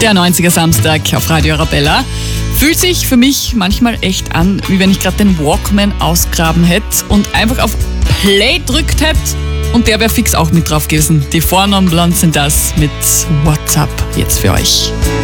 Der 90er Samstag auf Radio Arabella. Fühlt sich für mich manchmal echt an, wie wenn ich gerade den Walkman ausgraben hätte und einfach auf Play drückt hätte. Und der wäre fix auch mit drauf gewesen. Die Four Non Blondes sind das mit WhatsApp jetzt für euch.